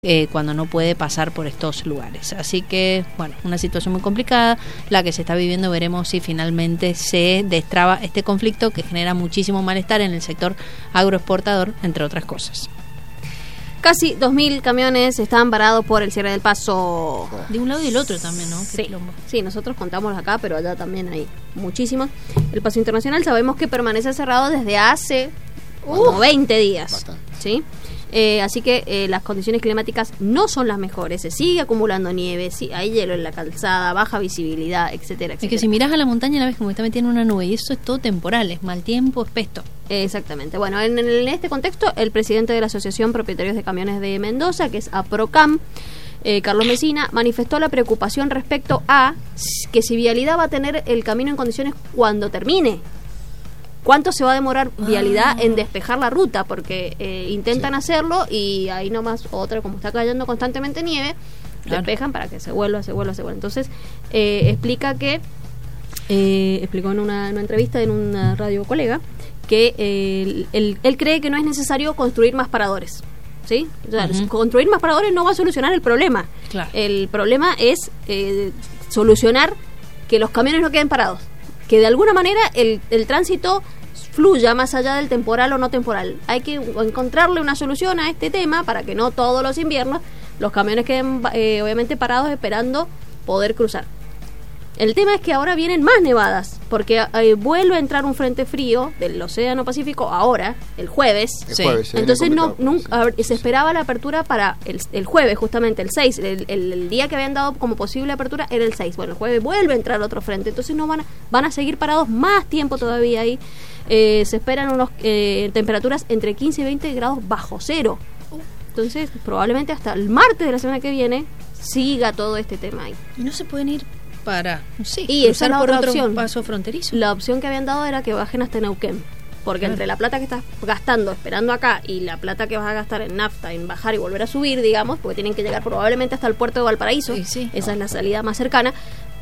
cuando no puede pasar por estos lugares. Así que, bueno, una situación muy complicada la que se está viviendo. Veremos si finalmente se destraba este conflicto que genera muchísimo malestar en el sector agroexportador, entre otras cosas. Casi 2.000 camiones están varados por el cierre del paso. De un lado y del otro también, ¿no? Sí, nosotros contamos acá, pero allá también hay muchísimos. El paso internacional sabemos que permanece cerrado desde hace como 20 días. Bastante. ¿Sí? Así que las condiciones climáticas no son las mejores, se sigue acumulando nieve, hay hielo en la calzada, baja visibilidad, etcétera, etcétera. Es que si mirás a la montaña la ves como está metida en una nube y eso es todo temporal, es mal tiempo, es pesto. Exactamente. Bueno, en este contexto, el presidente de la Asociación Propietarios de Camiones de Mendoza, que es APROCAM, Carlos Mesina, manifestó la preocupación respecto a que si Vialidad va a tener el camino en condiciones cuando termine. ¿Cuánto se va a demorar Vialidad en despejar la ruta? Porque intentan hacerlo y ahí nomás otra, como está cayendo constantemente nieve, despejan para que se vuelva. Entonces, explica que, explicó en una entrevista en una radio colega, que él cree que no es necesario construir más paradores. ¿Sí? O sea, construir más paradores no va a solucionar el problema. Claro. El problema es solucionar que los camiones no queden parados. Que de alguna manera el tránsito fluya más allá del temporal o no temporal. Hay que encontrarle una solución a este tema para que no todos los inviernos los camiones queden obviamente parados esperando poder cruzar. El tema es que ahora vienen más nevadas, porque vuelve a entrar un frente frío del Océano Pacífico ahora, el jueves. Entonces nunca se esperaba la apertura para el jueves, justamente el 6. El día que habían dado como posible apertura era el 6. Bueno, el jueves vuelve a entrar otro frente, entonces no van a seguir parados más tiempo todavía ahí. Se esperan unos temperaturas entre 15 y 20 grados bajo cero. Entonces, probablemente hasta el martes de la semana que viene siga todo este tema ahí. ¿Y no se pueden ir para y esa es la otra opción? Paso fronterizo. La opción que habían dado era que bajen hasta Neuquén, porque entre la plata que estás gastando esperando acá y la plata que vas a gastar en nafta, en bajar y volver a subir, digamos, porque tienen que llegar probablemente hasta el puerto de Valparaíso, esa es la salida más cercana,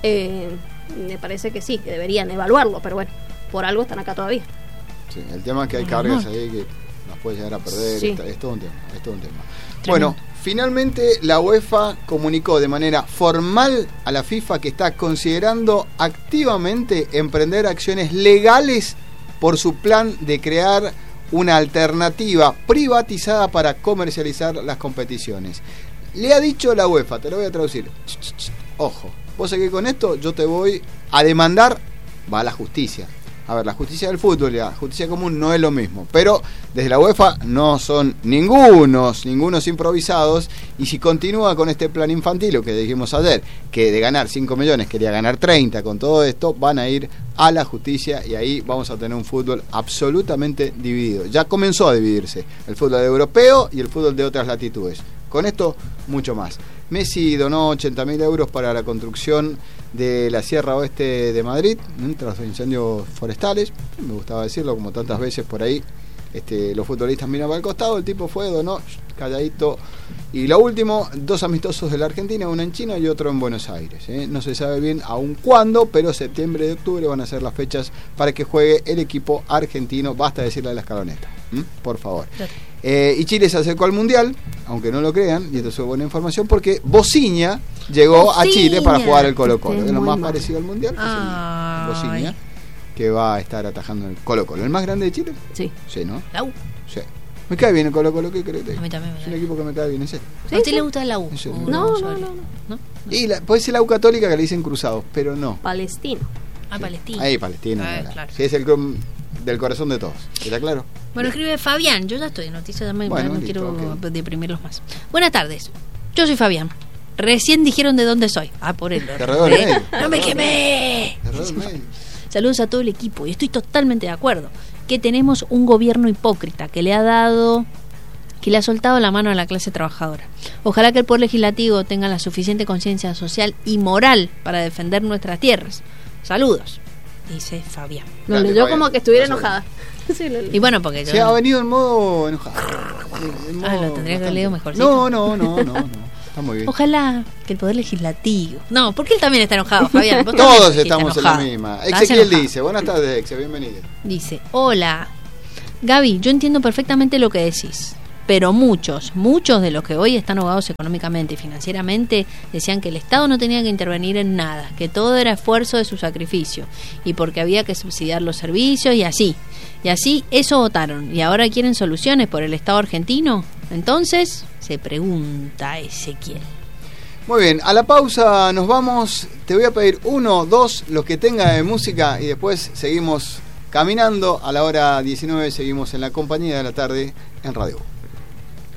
me parece que sí, que deberían evaluarlo, pero bueno, por algo están acá todavía. Sí, el tema es que hay cargas ahí que nos puede llegar a perder, es todo un tema. Tremendo. Bueno, finalmente la UEFA comunicó de manera formal a la FIFA que está considerando activamente emprender acciones legales por su plan de crear una alternativa privatizada para comercializar las competiciones. Le ha dicho la UEFA, te lo voy a traducir, ojo, vos seguís con esto, yo te voy a demandar, va a la justicia. A ver, la justicia del fútbol y la justicia común no es lo mismo, pero desde la UEFA no son ningunos improvisados, y si continúa con este plan infantil, lo que dijimos ayer, que de ganar 5 millones quería ganar 30 con todo esto, van a ir a la justicia y ahí vamos a tener un fútbol absolutamente dividido. Ya comenzó a dividirse el fútbol europeo y el fútbol de otras latitudes. Con esto, mucho más. Messi donó 80.000 euros para la construcción de la Sierra Oeste de Madrid, tras los incendios forestales. Me gustaba decirlo, como tantas veces por ahí los futbolistas miraban al costado, el tipo fue, donó, calladito. Y lo último, 2 amistosos de la Argentina, uno en China y otro en Buenos Aires. No se sabe bien aún cuándo, pero septiembre y octubre van a ser las fechas para que juegue el equipo argentino. Basta decirle a la escaloneta, por favor. Claro. Y Chile se acercó al Mundial, aunque no lo crean, y esto es buena información, porque Bociña llegó a Chile para jugar el Colo-Colo. Es lo más parecido al Mundial. Bociña, que va a estar atajando el Colo-Colo. ¿El más grande de Chile? Sí. Sí, ¿no? La U. Sí. Me cae bien el Colo-Colo, ¿qué crees? A mí también es un equipo que me cae bien, ¿es serio? ¿A usted le gusta la U? No. Y puede ser la U católica, que le dicen cruzados, pero no. Palestino. Palestino. Ahí, Palestino. Claro. Sí, es el club del corazón de todos. ¿Está claro? Bueno, escribe Fabián, yo ya estoy en noticias, no quiero deprimirlos más. Buenas tardes, yo soy Fabián. Recién dijeron de dónde soy. Por el ¡no me quemé! Saludos a todo el equipo y estoy totalmente de acuerdo que tenemos un gobierno hipócrita que le ha soltado la mano a la clase trabajadora. Ojalá que el Poder Legislativo tenga la suficiente conciencia social y moral para defender nuestras tierras. Saludos, dice Fabián. Lo leyó como que estuviera enojada. Sí, y bueno, porque se ha venido en modo enojado. Lo tendría que haber leído mejorcito. No. Está muy bien. Ojalá que el Poder Legislativo. No, porque él también está enojado, Fabián. Todos estamos en la misma. Ezequiel dice, buenas tardes, Exe, bienvenido. Dice, hola, Gaby, yo entiendo perfectamente lo que decís. pero muchos de los que hoy están ahogados económicamente y financieramente decían que el Estado no tenía que intervenir en nada, que todo era esfuerzo de su sacrificio y porque había que subsidiar los servicios y así eso votaron y ahora quieren soluciones por el Estado argentino. Entonces se pregunta Ezequiel. Muy bien, a la pausa nos vamos. Te voy a pedir 1, 2, los que tenga de música y después seguimos caminando. A la hora 19 seguimos en la compañía de la tarde en Radio.